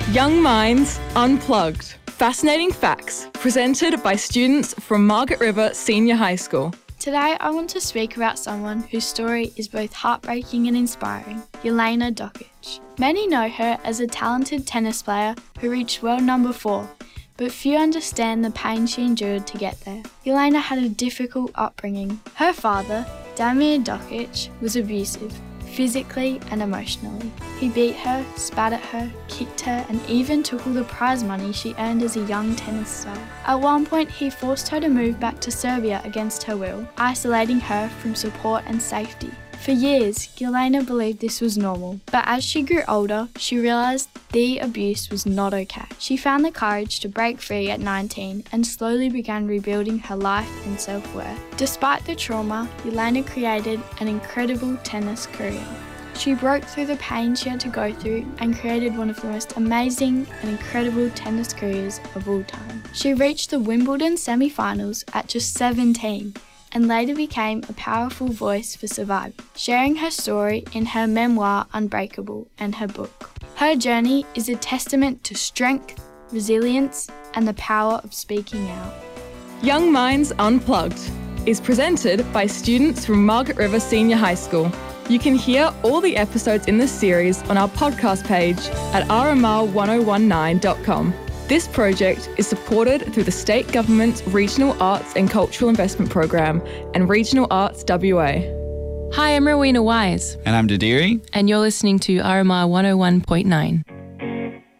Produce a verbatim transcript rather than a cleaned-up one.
Young Minds Unplugged. Fascinating facts presented by students from Margaret River Senior High School. Today I want to speak about someone whose story is both heartbreaking and inspiring, Jelena Dokic. Many know her as a talented tennis player who reached world number four, but few understand the pain she endured to get there. Jelena had a difficult upbringing. Her father, Damir Dokic, was abusive, physically and emotionally. He beat her, spat at her, kicked her, and even took all the prize money she earned as a young tennis star. At one point, he forced her to move back to Serbia against her will, isolating her from support and safety. For years, Jelena believed this was normal, but as she grew older, she realised the abuse was not okay. She found the courage to break free at nineteen and slowly began rebuilding her life and self-worth. Despite the trauma, Jelena created an incredible tennis career. She broke through the pain she had to go through and created one of the most amazing and incredible tennis careers of all time. She reached the Wimbledon semi-finals at just seventeen, and later became a powerful voice for survivors, sharing her story in her memoir Unbreakable and her book. Her journey is a testament to strength, resilience, and the power of speaking out. Young Minds Unplugged is presented by students from Margaret River Senior High School. You can hear all the episodes in this series on our podcast page at r m r one oh one nine dot com. This project is supported through the State Government's Regional Arts and Cultural Investment Program and Regional Arts W A. Hi, I'm Rowena Wise. And I'm Dadiri. And you're listening to R M R one oh one point nine.